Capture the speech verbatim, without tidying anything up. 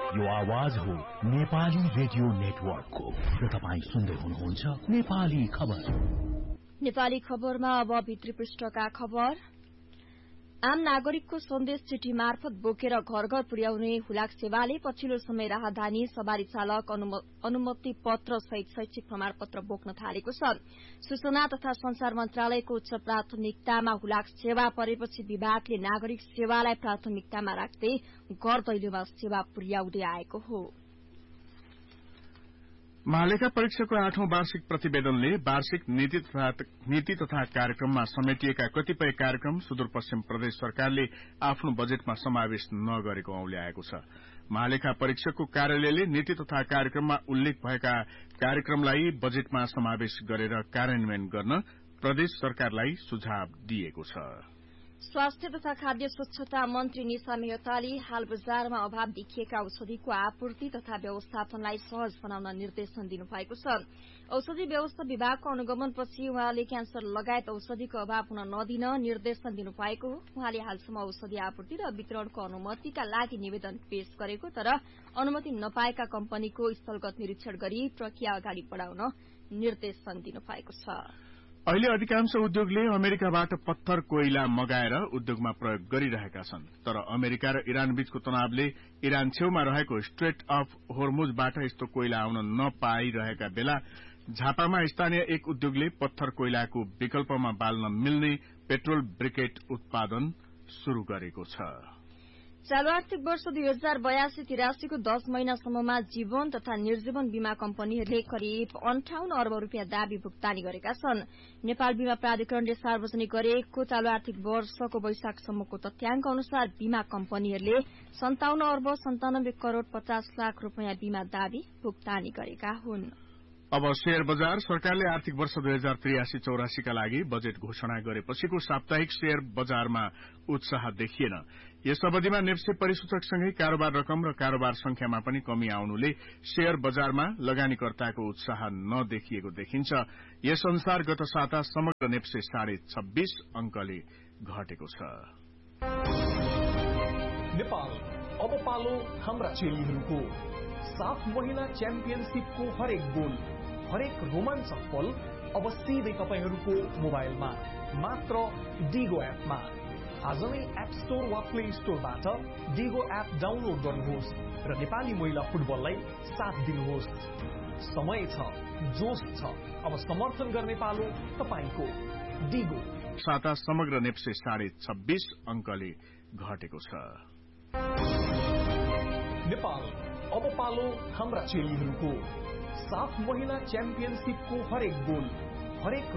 यो आवाज हो नेपाली रेडियो नेटवर्कको र तपाईँ सुन्दै हुनुहुन्छ नेपाली खबर। नेपाली खबरमा अब भित्री पृष्ठका खबर। आम नागरिकको सन्देश चिठी मार्फत बोकेर घर घर पुर्याउने हुलाक सेवाले पछिल्लो समय राहदानी सवारी चालक अनुमति पत्र सहित शैक्षिक प्रमाणपत्र बोक्न थालेको छ। सूचना तथा संचार मन्त्रालयको उच्च प्राथमिकतामा हुलाक सेवा परेपछि विभागले नागरिक सेवालाई प्राथमिकतामा राख्दै घर दैलोमा सेवा पुर्याउँदै आएको हो। महालेखा परीक्षाको आठौं वार्षिक प्रतिवेदनले वार्षिक नीति तथा, नीति तथा कार्यक्रममा समेटिएका कतिपय कार्यक्रम सुदूरपश्चिम प्रदेश सरकारले आफ्नो बजेटमा समावेश नगरेको औल्याएको छ। महालेखा परीक्षकको कार्यालयले नीति तथा कार्यक्रममा उल्लेख भएका कार्यक्रमलाई बजेटमा समावेश गरेर कार्यान्वयन गर्न प्रदेश सरकारलाई सुझाव दिएको छ। स्वास्थ्य तथा खाद्य स्वच्छता मन्त्री निशा मेहताले हाल बजारमा अभाव देखिएका औषधिको आपूर्ति तथा व्यवस्थापनलाई सहज बनाउन निर्देशन दिनुभएको छ। औषधि व्यवस्था विभागको अनुगमनपछि उहाँले क्यान्सर लगायत औषधिको अभाव हुन नदिन निर्देशन दिनुभएको हो। उहाँले हालसम्म औषधि आपूर्ति र वितरणको अनुमतिका लागि निवेदन पेश गरेको तर अनुमति नपाएका कम्पनीको स्थलगत निरीक्षण गरी प्रक्रिया अगाडि बढ़ाउन निर्देशन दिनुभएको छ। अहिले अधिकांश उद्योगले अमेरिकाबाट पत्थर कोइला मगाएर उद्योगमा प्रयोग गरिरहेका छन्, तर अमेरिका र इरान बीचको तनावले इरान छेउमा रहेको स्ट्रेट अफ होर्मुजबाट यस्तो कोइला आउन नपाइरहेका बेला झापामा स्थानीय एक उद्योगले पत्थर कोइलाको विकल्पमा बाल्न मिल्ने पेट्रोल ब्रिकेट उत्पादन शुरू गरेको छ। चालू आर्थिक वर्ष दुई हजार बयासी तिरासीको दश महिनासम्ममा जीवन तथा निर्जीवन बीमा कम्पनीहरूले करिब अन्ठाउन्न अर्ब रूपियाँ दावी भुक्तानी गरेका छन्। नेपाल बीमा प्राधिकरणले सार्वजनिक गरेको चालू आर्थिक वर्षको वैशाखसम्मको तथ्याङ्क अनुसार बीमा कम्पनीहरूले सन्ताउन्न अर्ब सन्तानब्बे करोड़ पचास लाख रूपियाँ बीमा दावी भुक्तानी गरेका हुन्। अब शेयर बजार। सरकारले आर्थिक वर्ष दुई हजार त्रियासी चौरासीका लागि बजेट घोषणा गरेपछिको साप्ताहिक शेयर बजारमा उत्साह देखिएन। यस अवधिमा नेप्से परिसूचकसँगै कारोबार रकम र कारोबार संख्यामा पनि कमी आउनुले शेयर बजारमा लगानीकर्ताको उत्साह नदेखिएको देखिन्छ। यस अनुसार गत साता समग्र नेप्से साढे छब्बीस अंकले घटेको छ। नेपाल अब पालो हाम्रा चेलीहरूको साफ महिला च्याम्पियनशिपको हरेक गोल, हरेक रोमाञ्चक पल अब सिधै तपाईहरूको मोबाइलमा मात्र डिगो एपमा। आज नै एप स्टोर वा प्ले स्टोरबाट डिगो एप डाउनलोड गर्नुहोस् र नेपाली महिला फुटबललाई साथ दिनुहोस्। समय छ, जोश छ, अब समर्थन गर्ने पालो तपाईको। डिगो। साता समग्र नेप्से साढे छब्बीस अंकले घटेको छ। नेपाल अब पालो हाम्रा चेलीहरूको साफ महिला च्याम्पियनशिपको हरेक गोल, हरेक